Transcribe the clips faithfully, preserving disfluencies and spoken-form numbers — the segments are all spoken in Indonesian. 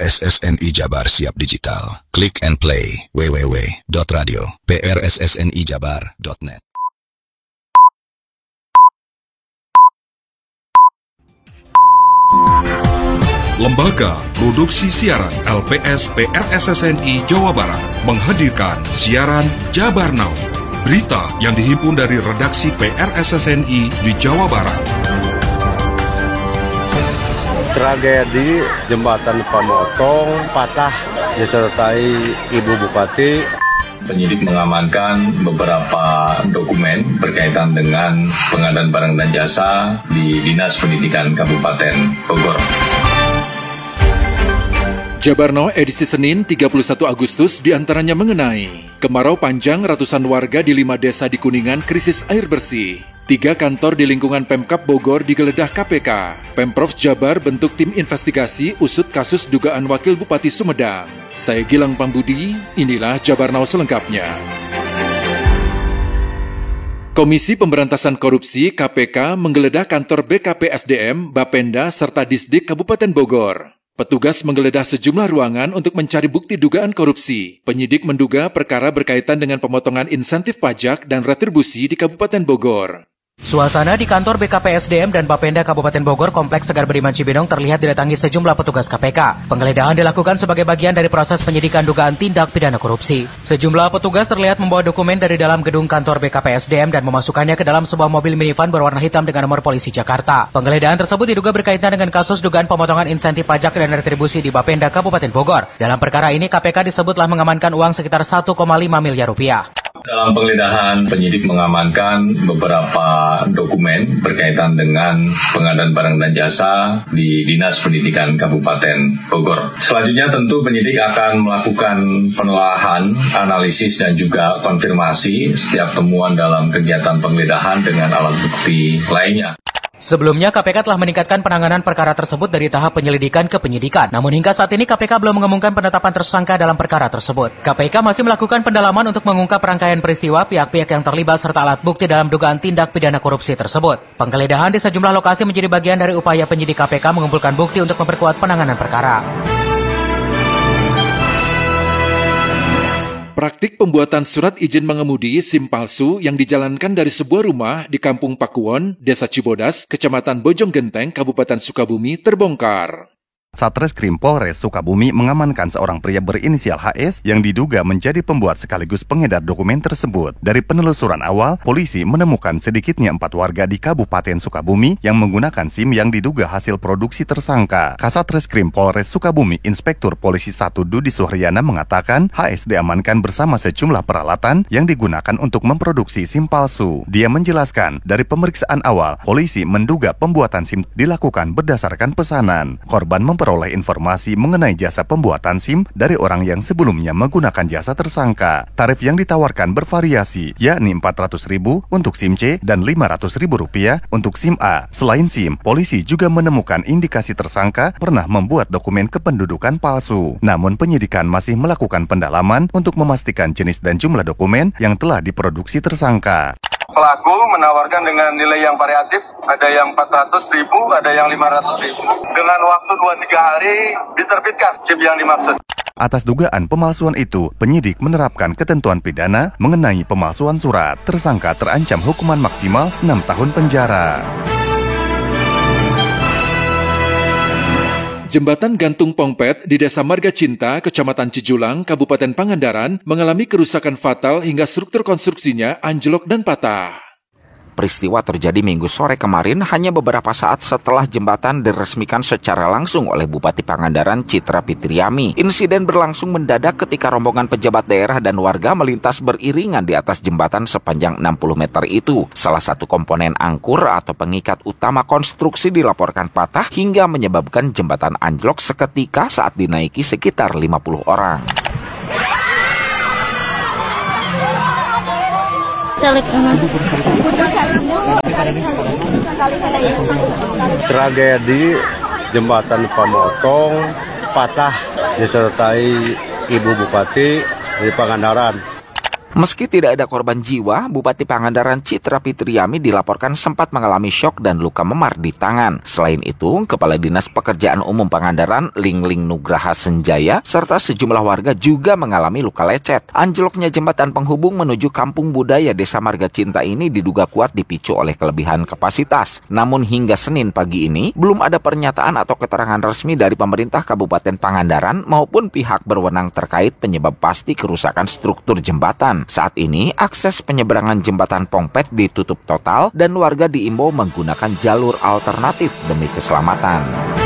S S N I Jabar siap digital. Click and play w w w dot radio p r s s n i jabar dot net. Lembaga Produksi Siaran L P S P R S S N I Jawa Barat menghadirkan siaran Jabar Now. Berita yang dihimpun dari redaksi P R S S N I di Jawa Barat. Tragedi jembatan Pamotong patah disertai Ibu Bupati. Penyidik mengamankan beberapa dokumen berkaitan dengan pengadaan barang dan jasa di Dinas Pendidikan Kabupaten Bogor. Jabar Now edisi Senin tiga puluh satu Agustus diantaranya mengenai kemarau panjang ratusan warga di lima desa di Kuningan krisis air bersih. Tiga kantor di lingkungan Pemkab Bogor digeledah K P K. Pemprov Jabar bentuk tim investigasi usut kasus dugaan Wakil Bupati Sumedang. Saya Gilang Pambudi, inilah Jabar Now selengkapnya. Komisi Pemberantasan Korupsi K P K menggeledah kantor B K P S D M, Bapenda, serta Disdik Kabupaten Bogor. Petugas menggeledah sejumlah ruangan untuk mencari bukti dugaan korupsi. Penyidik menduga perkara berkaitan dengan pemotongan insentif pajak dan retribusi di Kabupaten Bogor. Suasana di kantor B K P S D M dan Bapenda Kabupaten Bogor Kompleks Segar Beriman Cibinong terlihat didatangi sejumlah petugas K P K. Penggeledahan dilakukan sebagai bagian dari proses penyidikan dugaan tindak pidana korupsi. Sejumlah petugas terlihat membawa dokumen dari dalam gedung kantor B K P S D M dan memasukkannya ke dalam sebuah mobil minivan berwarna hitam dengan nomor polisi Jakarta. Penggeledahan tersebut diduga berkaitan dengan kasus dugaan pemotongan insentif pajak dan retribusi di Bapenda Kabupaten Bogor. Dalam perkara ini K P K disebut telah mengamankan uang sekitar satu koma lima miliar rupiah. Dalam penggeledahan, penyidik mengamankan beberapa dokumen berkaitan dengan pengadaan barang dan jasa di Dinas Pendidikan Kabupaten Bogor. Selanjutnya tentu penyidik akan melakukan penelaahan, analisis dan juga konfirmasi setiap temuan dalam kegiatan penggeledahan dengan alat bukti lainnya. Sebelumnya, K P K telah meningkatkan penanganan perkara tersebut dari tahap penyelidikan ke penyidikan. Namun hingga saat ini K P K belum mengumumkan penetapan tersangka dalam perkara tersebut. K P K masih melakukan pendalaman untuk mengungkap rangkaian peristiwa, pihak-pihak yang terlibat serta alat bukti dalam dugaan tindak pidana korupsi tersebut. Penggeledahan di sejumlah lokasi menjadi bagian dari upaya penyidik K P K mengumpulkan bukti untuk memperkuat penanganan perkara. Praktik pembuatan surat izin mengemudi SIM palsu yang dijalankan dari sebuah rumah di Kampung Pakuwon, Desa Cibodas, Kecamatan Bojonggenteng, Kabupaten Sukabumi terbongkar. Satreskrim Polres Sukabumi mengamankan seorang pria berinisial H S yang diduga menjadi pembuat sekaligus pengedar dokumen tersebut. Dari penelusuran awal, polisi menemukan sedikitnya empat warga di Kabupaten Sukabumi yang menggunakan SIM yang diduga hasil produksi tersangka. Kasatreskrim Polres Sukabumi Inspektur Polisi satu Dudi Suhriana mengatakan H S diamankan bersama sejumlah peralatan yang digunakan untuk memproduksi SIM palsu. Dia menjelaskan, dari pemeriksaan awal, polisi menduga pembuatan SIM dilakukan berdasarkan pesanan. Korban mem memperoleh informasi mengenai jasa pembuatan SIM dari orang yang sebelumnya menggunakan jasa tersangka. Tarif yang ditawarkan bervariasi, yakni empat ratus ribu untuk SIM C dan lima ratus ribu rupiah untuk SIM A. Selain SIM, polisi juga menemukan indikasi tersangka pernah membuat dokumen kependudukan palsu. Namun penyidikan masih melakukan pendalaman untuk memastikan jenis dan jumlah dokumen yang telah diproduksi tersangka. Pelaku menawarkan dengan nilai yang variatif, ada yang empat ratus ribu, ada yang lima ratus ribu. Dengan waktu dua tiga hari diterbitkan SIM yang dimaksud. Atas dugaan pemalsuan itu, penyidik menerapkan ketentuan pidana mengenai pemalsuan surat. Tersangka terancam hukuman maksimal enam tahun penjara. Jembatan gantung Pongpet di Desa Marga Cinta, Kecamatan Cijulang, Kabupaten Pangandaran mengalami kerusakan fatal hingga struktur konstruksinya anjlok dan patah. Peristiwa terjadi Minggu sore kemarin hanya beberapa saat setelah jembatan diresmikan secara langsung oleh Bupati Pangandaran Citra Fitriami. Insiden berlangsung mendadak ketika rombongan pejabat daerah dan warga melintas beriringan di atas jembatan sepanjang enam puluh meter itu. Salah satu komponen angkur atau pengikat utama konstruksi dilaporkan patah hingga menyebabkan jembatan anjlok seketika saat dinaiki sekitar lima puluh orang. Tragedi jembatan Pamotong patah disertai Ibu Bupati di Pangandaran. Meski tidak ada korban jiwa, Bupati Pangandaran Citra Fitriami dilaporkan sempat mengalami syok dan luka memar di tangan. Selain itu, Kepala Dinas Pekerjaan Umum Pangandaran Lingling Nugraha Senjaya serta sejumlah warga juga mengalami luka lecet. Anjloknya jembatan penghubung menuju Kampung Budaya Desa Marga Cinta ini diduga kuat dipicu oleh kelebihan kapasitas. Namun hingga Senin pagi ini, belum ada pernyataan atau keterangan resmi dari pemerintah Kabupaten Pangandaran maupun pihak berwenang terkait penyebab pasti kerusakan struktur jembatan. Saat ini, akses penyeberangan jembatan Pongpet ditutup total dan warga diimbau menggunakan jalur alternatif demi keselamatan.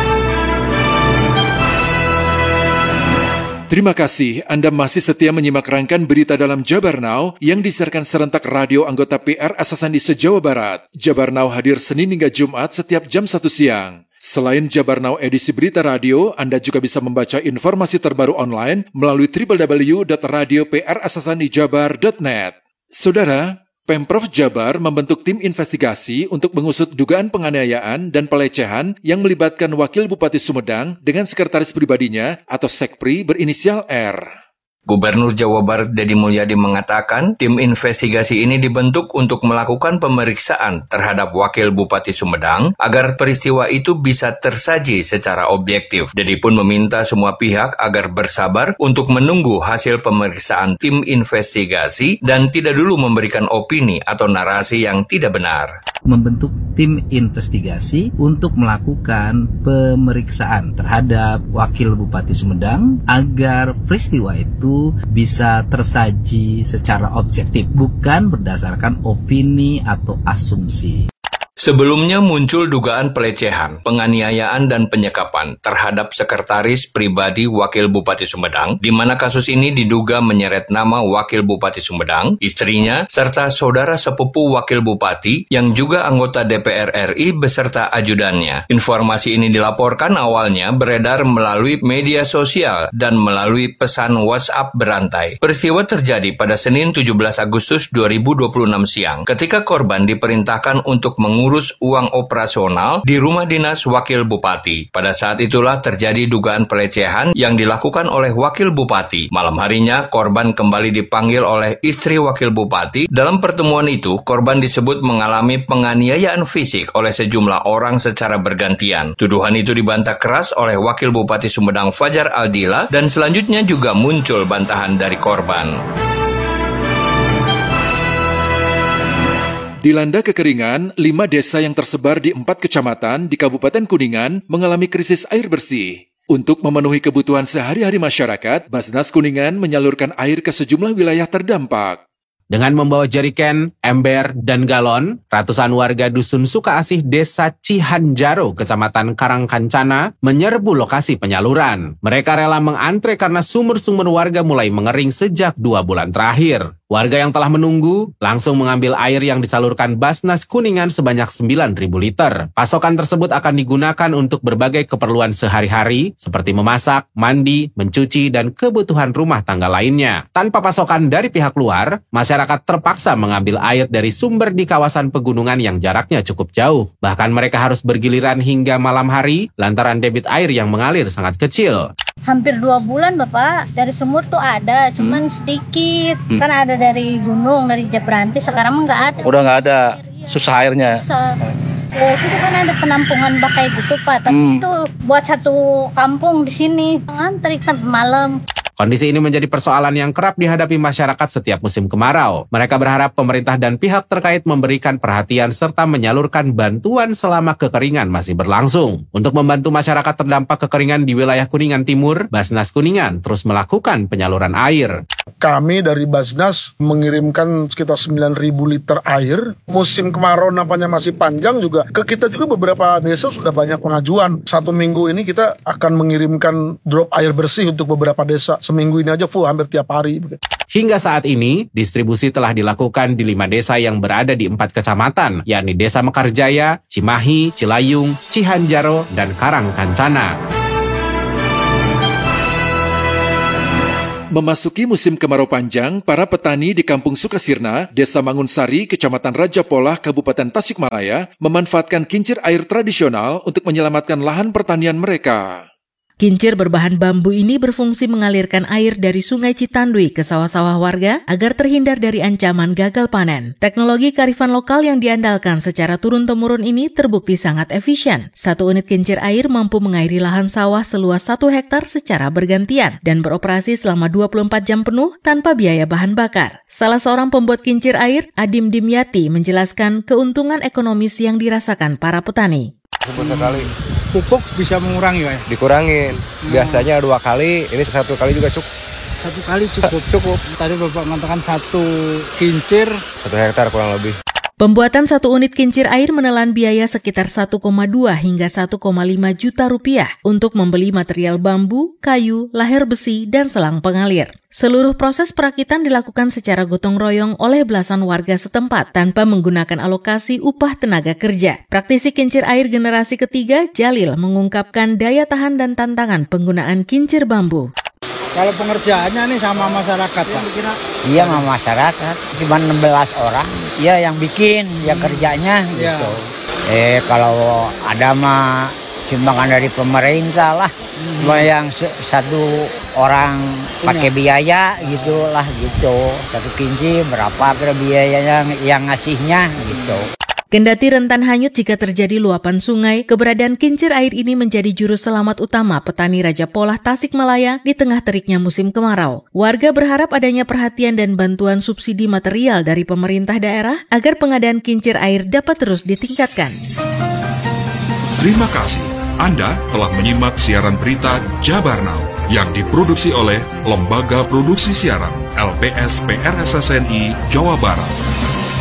Terima kasih Anda masih setia menyimak rangkaian berita dalam Jabar Now yang disiarkan serentak radio anggota P R S S N I se-Jawa Barat. Jabar Now hadir Senin hingga Jumat setiap jam satu siang. Selain Jabar Now edisi berita radio, Anda juga bisa membaca informasi terbaru online melalui w w w dot radio p r s s n i jabar dot net. Saudara, Pemprov Jabar membentuk tim investigasi untuk mengusut dugaan penganiayaan dan pelecehan yang melibatkan Wakil Bupati Sumedang dengan sekretaris pribadinya atau Sekpri berinisial R. Gubernur Jawa Barat Deddy Mulyadi mengatakan tim investigasi ini dibentuk untuk melakukan pemeriksaan terhadap Wakil Bupati Sumedang agar peristiwa itu bisa tersaji secara objektif. Deddy pun meminta semua pihak agar bersabar untuk menunggu hasil pemeriksaan tim investigasi dan tidak dulu memberikan opini atau narasi yang tidak benar. Membentuk tim investigasi untuk melakukan pemeriksaan terhadap Wakil Bupati Sumedang agar peristiwa itu bisa tersaji secara objektif, bukan berdasarkan opini atau asumsi. Sebelumnya muncul dugaan pelecehan, penganiayaan dan penyekapan terhadap sekretaris pribadi Wakil Bupati Sumedang, di mana kasus ini diduga menyeret nama Wakil Bupati Sumedang, istrinya, serta saudara sepupu Wakil Bupati yang juga anggota D P R R I beserta ajudannya. Informasi ini dilaporkan awalnya beredar melalui media sosial dan melalui pesan WhatsApp berantai. Peristiwa terjadi pada Senin tujuh belas Agustus dua ribu dua puluh enam siang, ketika korban diperintahkan untuk mengurus Urus uang operasional di rumah dinas Wakil Bupati. Pada saat itulah terjadi dugaan pelecehan yang dilakukan oleh Wakil Bupati. Malam harinya, korban kembali dipanggil oleh istri Wakil Bupati. Dalam pertemuan itu, korban disebut mengalami penganiayaan fisik oleh sejumlah orang secara bergantian. Tuduhan itu dibantah keras oleh Wakil Bupati Sumedang Fajar Aldila dan selanjutnya juga muncul bantahan dari korban. Dilanda kekeringan, lima desa yang tersebar di empat kecamatan di Kabupaten Kuningan mengalami krisis air bersih. Untuk memenuhi kebutuhan sehari-hari masyarakat, Basnas Kuningan menyalurkan air ke sejumlah wilayah terdampak. Dengan membawa jeriken, ember, dan galon, ratusan warga Dusun Sukaasih Desa Cihanjaro, Kecamatan Karangkancana, menyerbu lokasi penyaluran. Mereka rela mengantre karena sumur-sumur warga mulai mengering sejak dua bulan terakhir. Warga yang telah menunggu langsung mengambil air yang disalurkan Basnas Kuningan sebanyak sembilan ribu liter. Pasokan tersebut akan digunakan untuk berbagai keperluan sehari-hari seperti memasak, mandi, mencuci, dan kebutuhan rumah tangga lainnya. Tanpa pasokan dari pihak luar, masyarakat terpaksa mengambil air dari sumber di kawasan pegunungan yang jaraknya cukup jauh. Bahkan mereka harus bergiliran hingga malam hari lantaran debit air yang mengalir sangat kecil. Hampir dua bulan Bapak, dari sumur tuh ada, cuman hmm. sedikit. Hmm. Kan ada dari gunung, dari Jabranti, sekarang nggak ada. Udah nggak ada, susah airnya. Susah. Oh, itu kan ada penampungan bakai gitu Pak, tapi hmm. itu buat satu kampung di sini. Ngantri sampai malam. Kondisi ini menjadi persoalan yang kerap dihadapi masyarakat setiap musim kemarau. Mereka berharap pemerintah dan pihak terkait memberikan perhatian serta menyalurkan bantuan selama kekeringan masih berlangsung. Untuk membantu masyarakat terdampak kekeringan di wilayah Kuningan Timur, Basnas Kuningan terus melakukan penyaluran air. Kami dari Basnas mengirimkan sekitar sembilan ribu liter air. Musim kemarau nampaknya masih panjang juga. Ke kita juga beberapa desa sudah banyak pengajuan. Satu minggu ini kita akan mengirimkan drop air bersih untuk beberapa desa. Seminggu ini aja full, hampir tiap hari. Hingga saat ini, distribusi telah dilakukan di lima desa yang berada di empat kecamatan, yakni Desa Mekarjaya, Cimahi, Cilayung, Cihanjaro, dan Karangkancana. Memasuki musim kemarau panjang, para petani di Kampung Sukasirna, Desa Mangunsari, Kecamatan Raja Polah, Kabupaten Tasikmalaya, memanfaatkan kincir air tradisional untuk menyelamatkan lahan pertanian mereka. Kincir berbahan bambu ini berfungsi mengalirkan air dari Sungai Citandui ke sawah-sawah warga agar terhindar dari ancaman gagal panen. Teknologi kearifan lokal yang diandalkan secara turun-temurun ini terbukti sangat efisien. Satu unit kincir air mampu mengairi lahan sawah seluas satu hektar secara bergantian dan beroperasi selama dua puluh empat jam penuh tanpa biaya bahan bakar. Salah seorang pembuat kincir air, Adim Dimyati, menjelaskan keuntungan ekonomis yang dirasakan para petani. Sekali pupuk bisa mengurangi ya? Dikurangin. Biasanya dua kali, ini satu kali juga cukup. Satu kali cukup. Cukup. Tadi Bapak mengatakan satu kincir. Satu hektar kurang lebih. Pembuatan satu unit kincir air menelan biaya sekitar satu koma dua hingga satu koma lima juta rupiah untuk membeli material bambu, kayu, lahar besi, dan selang pengalir. Seluruh proses perakitan dilakukan secara gotong royong oleh belasan warga setempat tanpa menggunakan alokasi upah tenaga kerja. Praktisi kincir air generasi ketiga, Jalil, mengungkapkan daya tahan dan tantangan penggunaan kincir bambu. Kalau pengerjaannya nih sama masyarakat, Pak? Iya, sama masyarakat. Cuma enam belas orang. Iya, yang bikin, yang kerjanya ya. Gitu. Eh, kalau ada mah sumbangan dari pemerintah lah. Cuma hmm. yang satu orang pakai biaya gitulah gitu. Satu kinci berapa kira biayanya yang ngasihnya gitu. Kendati rentan hanyut jika terjadi luapan sungai, keberadaan kincir air ini menjadi juru selamat utama petani Raja Polah Tasikmalaya di tengah teriknya musim kemarau. Warga berharap adanya perhatian dan bantuan subsidi material dari pemerintah daerah agar pengadaan kincir air dapat terus ditingkatkan. Terima kasih. Anda telah menyimak siaran berita Jabar Now yang diproduksi oleh Lembaga Produksi Siaran L P S P R S S N I Jawa Barat.